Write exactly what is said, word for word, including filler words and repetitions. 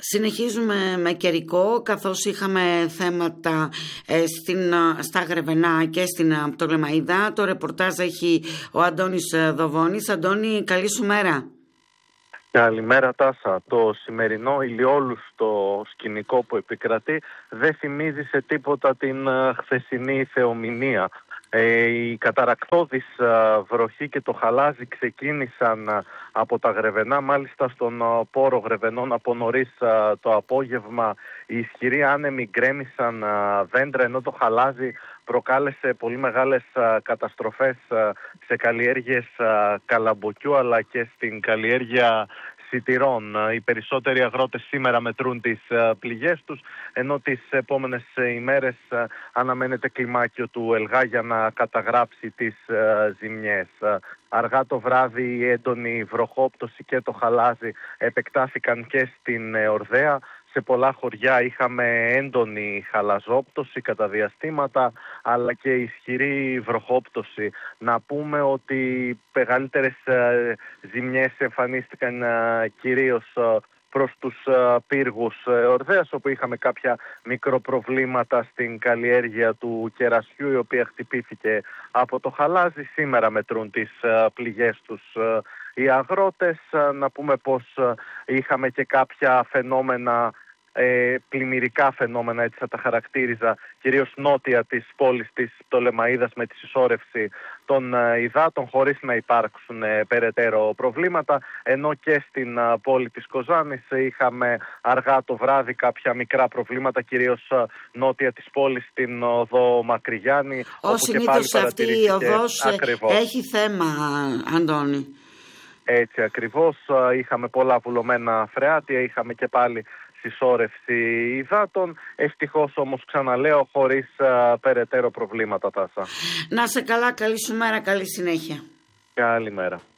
Συνεχίζουμε με καιρικό, καθώς είχαμε θέματα ε, στην, στα Γρεβενά και στην Πτολεμαΐδα. Το ρεπορτάζ έχει ο Αντώνης Δοβώνης. Αντώνη, καλή σου μέρα. Καλημέρα Τάσα. Το σημερινό ηλιόλουστο σκηνικό που επικρατεί δεν θυμίζει σε τίποτα την χθεσινή θεομηνία. Ε, η καταρακτώδης βροχή και το χαλάζι ξεκίνησαν από τα Γρεβενά, μάλιστα στον πόρο Γρεβενών από νωρίς το απόγευμα. Οι ισχυροί άνεμοι γκρέμισαν δέντρα, ενώ το χαλάζι προκάλεσε πολύ μεγάλες καταστροφές σε καλλιέργειες καλαμποκιού αλλά και στην καλλιέργεια σιτηρών. Οι περισσότεροι αγρότες σήμερα μετρούν τις πληγές τους, ενώ τις επόμενες ημέρες αναμένεται κλιμάκιο του ΕΛΓΑ για να καταγράψει τις ζημιές. Αργά το βράδυ η έντονη βροχόπτωση και το χαλάζι επεκτάθηκαν και στην Ορδέα. Σε πολλά χωριά είχαμε έντονη χαλαζόπτωση κατά διαστήματα, αλλά και ισχυρή βροχόπτωση. Να πούμε ότι μεγαλύτερες ζημιές εμφανίστηκαν κυρίως προς τους πύργους Ορδέας, όπου είχαμε κάποια μικροπροβλήματα στην καλλιέργεια του κερασιού, η οποία χτυπήθηκε από το χαλάζι. Σήμερα μετρούν τις πληγές τους οι αγρότες. Να πούμε πως είχαμε και κάποια φαινόμενα, ε, πλημμυρικά φαινόμενα, έτσι θα τα χαρακτήριζα, κυρίως νότια της πόλης της Πτολεμαΐδας, με τη συσσόρευση των ε, υδάτων, χωρίς να υπάρξουν ε, περαιτέρω προβλήματα, ενώ και στην ε, πόλη της Κοζάνης είχαμε αργά το βράδυ κάποια μικρά προβλήματα, κυρίως ε, νότια της πόλης, στην οδό Μακρυγιάννη. Ως συνήθως αυτή η οδός έχει θέμα, Αντώνη. Έτσι ακριβώς, είχαμε πολλά βουλωμένα φρεάτια, είχαμε και πάλι συσσόρευση υδάτων. Ευτυχώς όμως, ξαναλέω, χωρίς α, περαιτέρω προβλήματα, Τάσα. Να σε καλά, καλή σου μέρα, καλή συνέχεια. Καλημέρα.